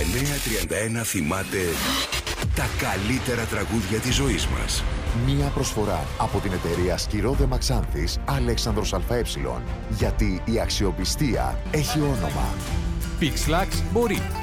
1931 θυμάται τα καλύτερα τραγούδια της ζωής μας. Μία προσφορά από την εταιρεία Σκυρόδε Μαξάνθης Αλέξανδρος ΑΕ. Γιατί η αξιοπιστία έχει όνομα. Pixlax μπορεί.